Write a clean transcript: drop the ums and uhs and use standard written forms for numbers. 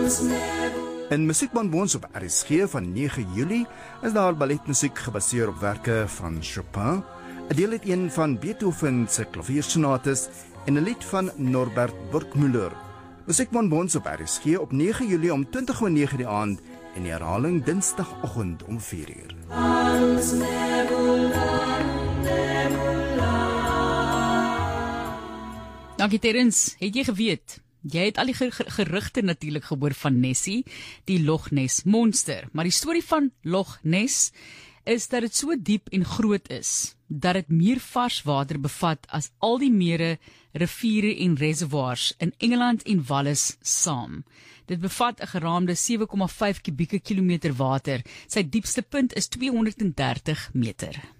In Musiekbonbons op RSG van 9 Julie is daar balletmusiek gebaseer op werke van Chopin, 'n deel uit een van Beethoven se klaviersonates en 'n lied van Norbert Burgmüller. Musiekbonbons op RSG op 9 Julie om 20:09 die aand en die herhaling Dinsdagoggend om 4:00. Dankie Terrence, het jy geweet? Jy het al die gerugte natuurlik gehoor van Nessie, die Loch Ness monster. Maar die storie van Loch Ness is dat dit so diep en groot is, dat dit meer vars water bevat as al die mere, riviere en reservoirs in Engeland en Wallis saam. Dit bevat 'n geraamde 7,5 kubieke kilometer water. Sy diepste punt is 230 meter.